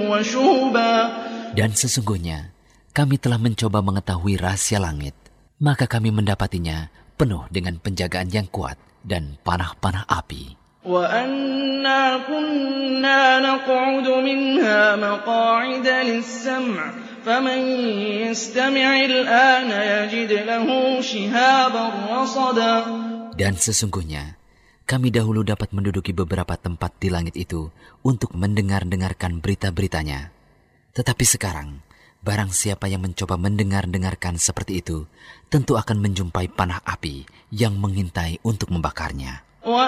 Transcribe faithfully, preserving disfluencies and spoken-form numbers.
وشهبا. Dan sesungguhnya kami telah mencoba mengetahui rahasia langit, maka kami mendapatinya penuh dengan penjagaan yang kuat dan panah-panah api. وَأَنَّا كُنَّا نَقْعُدُ مِنْهَا مَقَاعِدَ لِلسَّمْعِ فَمَنْ يَسْتَمِعِ الْآنَ يَجِدْ لَهُ شِهَابًا رَصَدًا. Dan sesungguhnya kami dahulu dapat menduduki beberapa tempat di langit itu untuk mendengar-dengarkan berita-beritanya. Tetapi sekarang, barang siapa yang mencoba mendengar-dengarkan seperti itu, tentu akan menjumpai panah api yang mengintai untuk membakarnya.